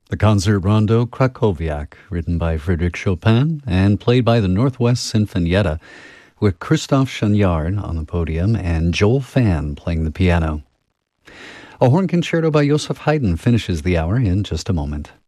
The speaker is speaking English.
The concert rondo Krakowiak, written by Frédéric Chopin and played by the Northwest Sinfonietta, with Christophe Chagnard on the podium and Joel Fan playing the piano. A horn concerto by Joseph Haydn finishes the hour in just a moment.